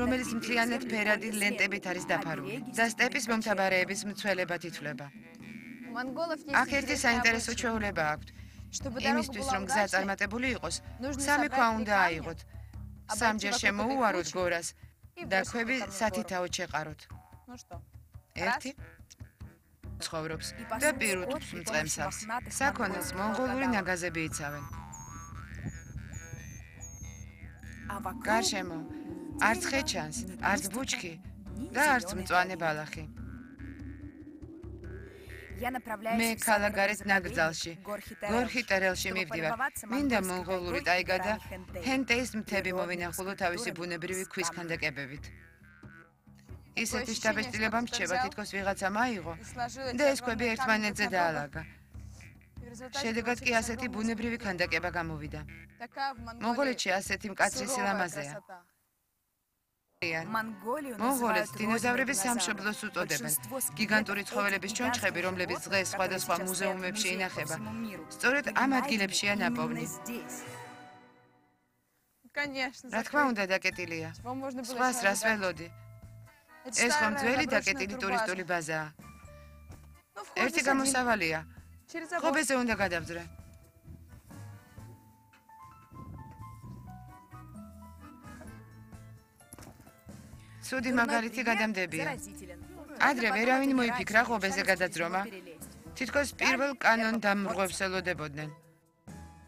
რომელიც მთლიანად ფერადი ლენტებით არის დაფარული და სტეპის მომთაბარეების მცველებად ითვლება. აქ ერთი საინტერესო ჩვეულება აქვთ. იმისთვის, რომ გზა წარმატებული იყოს, სამი ქვა უნდა აიღოთ. სამჯერ შემოუაროთ გორას და ქვები სათითაოდ შეყაროთ. ერთი ცხოვრობს და პირუტყვს მწყემსავს. საქონელს მონღოლური ნაგაზები იცავენ. გარშემო არც ხე ჩანს, არც ბუჩქი და არც მწვანე ბალახი. მე ქალაქგარეთ ნაკრძალში, გორხი-ტერელში მივდივარ. მინდა მონღოლური ტაიგა და ჰენტეის მთები მოვინახულო თავისი ბუნებრივი ქვის ქანდაკებებით. ისეთი შთაბეჭდილება მრჩება, თითქოს ვიღაცა მაიღო და ეს ქვები ერთმანეთზე დაალაგა. შედეგად კი ასეთი ბუნებრივი ქანდაკება გამოვიდა. მონღოლეთში ასეთი მკაცრი სილამაზეა. მონღოლეთს დინოზავრების სამშობლოს უწოდებენ. გიგანტური ცხოველების ჩონჩხები, რომლებიც დღეს სხვადასხვა მუზეუმებში ინახება, სწორედ ამ ადგილებშია ნაპოვნი. რა თქმა უნდა, დაკეტილია. სხვას რას ველოდი? ეს ხომ ძველი დაკეტილი ტურისტული ბაზაა. ერთი გამოსავალია. ღობეზე უნდა გადავძრე. ცუდი მაგალითი გადამდებია. ადრე ვერავინ მოიფიქრა ღობეზე გადაძრომა. თითქოს პირველ კანონ დამრღვევს ელოდებოდნენ.